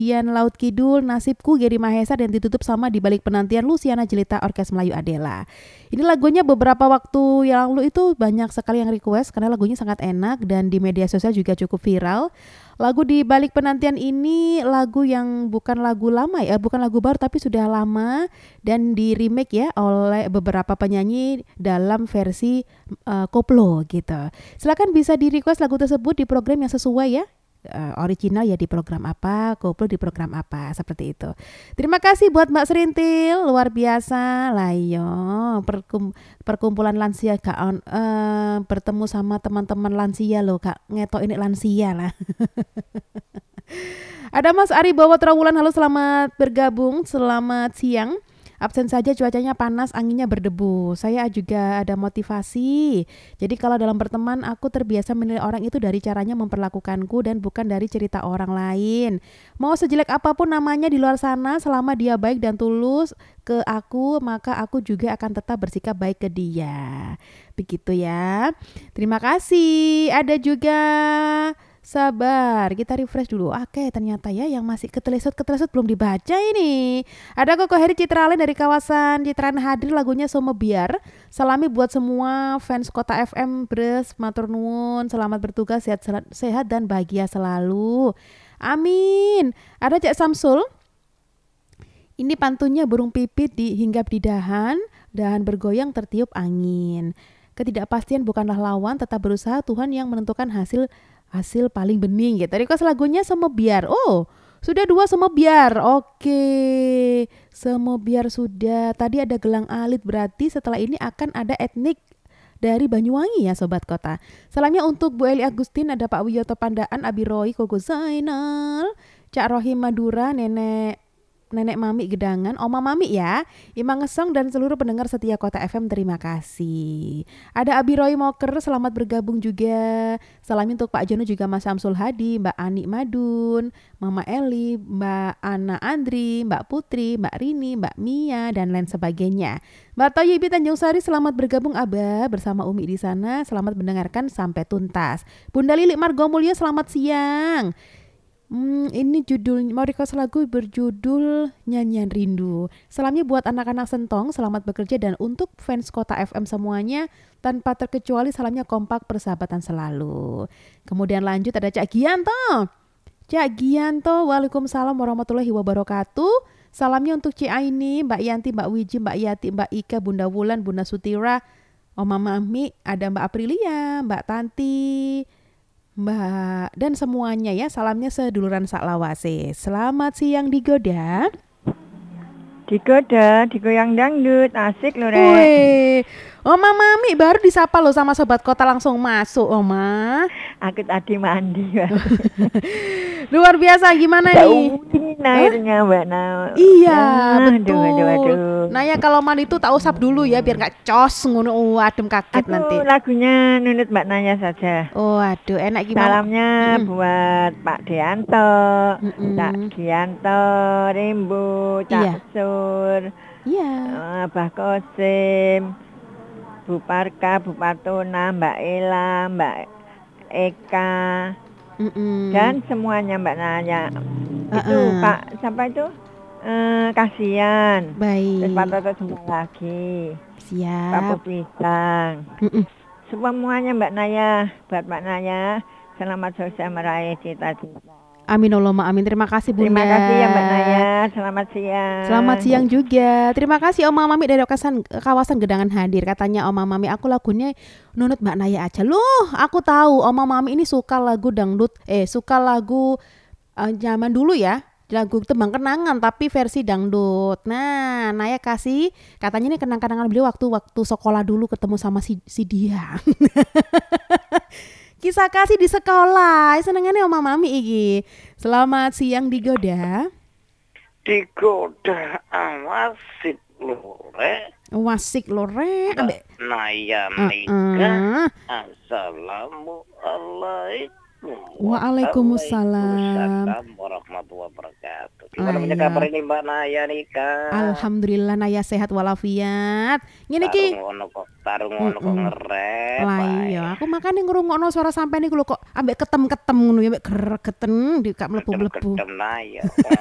Ian Laut Kidul, Nasibku, Geri Mahesa, dan ditutup sama Di Balik Penantian Luciana Jelita Orkes Melayu Adela. Ini lagunya beberapa waktu yang lalu itu banyak sekali yang request karena lagunya sangat enak dan di media sosial juga cukup viral. Lagu Di Balik Penantian ini lagu yang bukan lagu lama ya, bukan lagu baru tapi sudah lama dan di remake ya oleh beberapa penyanyi dalam versi koplo gitu. Silakan bisa di request lagu tersebut di program yang sesuai ya. Original ya di program apa, koplo di program apa, seperti itu. Terima kasih buat Mbak Serintil, luar biasa lah yo. Perkumpulan lansia Kak bertemu sama teman-teman lansia loh Kak, ngetok ini lansia lah. Ada Mas Ari Bowo Trawulan, halo selamat bergabung, selamat siang. Absen saja cuacanya panas, anginnya berdebu. Saya juga ada motivasi. Jadi kalau dalam berteman aku terbiasa menilai orang itu dari caranya memperlakukanku dan bukan dari cerita orang lain. Mau sejelek apapun namanya di luar sana, selama dia baik dan tulus ke aku, maka aku juga akan tetap bersikap baik ke dia. Begitu ya. Terima kasih. Ada juga sabar, kita refresh dulu. Oke, ternyata ya yang masih ketelesut belum dibaca ini. Ada Koko Heri Citralen dari kawasan Citraland hadir lagunya Somo Biar. Salami buat semua fans Kota FM Bres, matur nuwun, selamat bertugas, sehat dan bahagia selalu. Amin. Ada Cak Samsul. Ini pantunnya burung pipit dihinggap di dahan bergoyang tertiup angin. Ketidakpastian bukanlah lawan, tetap berusaha, Tuhan yang menentukan hasil paling bening gitu. Request lagunya Somo Biar. Oh, sudah 2 Somo Biar. Oke. Somo Biar sudah. Tadi ada Gelang Alit, berarti setelah ini akan ada etnik dari Banyuwangi ya Sobat Kota. Salamnya untuk Bu Eli Agustin, ada Pak Wiyoto Pandaan, Abi Roy, Koko Zainal, Cak Rohim Madura, Nenek Mami Gedangan, Oma Mami ya, Imang Ngesong dan seluruh pendengar setia Kota FM, terima kasih. Ada Abi Roy Moker, selamat bergabung juga. Salam untuk Pak Jono juga Mas Samsul Hadi, Mbak Ani Madun, Mama Eli, Mbak Ana Andri, Mbak Putri, Mbak Rini, Mbak Mia dan lain sebagainya. Mbak Toyibi Tanjung Sari, selamat bergabung Abah bersama Umi di sana. Selamat mendengarkan sampai tuntas. Bunda Lili Margomulyo, selamat siang. Ini judul mau request lagu berjudul Nyanyian Rindu. Salamnya buat anak-anak Sentong, selamat bekerja, dan untuk fans Kota FM semuanya tanpa terkecuali salamnya kompak, persahabatan selalu. Kemudian lanjut ada Cak Gianto. Cak Gianto, waalaikumsalam warahmatullahi wabarakatuh. Salamnya untuk Ci Aini, Mbak Yanti, Mbak Wiji, Mbak Yati, Mbak Ika, Bunda Wulan, Bunda Sutira, Oma Mami, ada Mbak Aprilia, Mbak Tanti, Mbak dan semuanya ya, salamnya seduluran saklawase. Selamat siang Digoda. Digoda, digoyang dangdut, asik loh Rek. Wih, Oma Mami baru disapa loh sama Sobat Kota, langsung masuk Oma. Aku tadi mandi. Luar biasa, gimana nih? Airnya Mbak Nao. Iya, betul. Aduh. Nah ya kalau mandi itu tak usap dulu ya biar gak cos ngono, adem kaget nanti. Lagunya nunut Mbak Naya saja. Oh aduh, enak gimana? Salamnya buat Pak Dianto, Cak Gianto, Rimbu, Cak Sur, Abah Kosim, Bu Parka, Bu Patuna, Mbak Ela, Mbak Eka, dan semuanya Mbak Naya. Itu Pak, siapa itu? Kasihan. Baik. Terus Pak Toto jumpa lagi. Siap. Pak Pisang. Semuanya Mbak Naya, buat Mbak Naya, selamat sukses meraih cita-cita. Amin Allahumma amin. Terima kasih Bunda. Terima kasih ya Mbak Naya. Selamat siang. Selamat siang juga. Terima kasih Oma Mami dari kawasan Gedangan hadir. Katanya Oma Mami, aku lagunya nunut Mbak Naya aja. Loh, aku tahu Oma Mami ini suka lagu dangdut, suka lagu zaman dulu ya. Lagu Tembang Kenangan tapi versi dangdut. Nah, Naya kasih katanya ini kenang-kenangan beliau waktu sekolah dulu ketemu sama si dia. Kisah kasih di sekolah. Senengannya Oma Mami iki. Selamat siang Digoda. Digoda awasik lore. Wasik lore ambek Naya Nika. Assalamualaikum. Waalaikumsalam. Waalaikumsalam warahmatullahi wabarakatuh. Gimana punya kabar ini Mbak Naya nih Kak? Alhamdulillah Naya sehat walafiat. Ngene iki. Tarung ngono kok ngerep. Lah iya, aku makane ngrungokno suara sampean niku lho kok ambek ketem-ketem ngono ya ambek gregeten di kak mlebu-mlebu. Ketem Naya.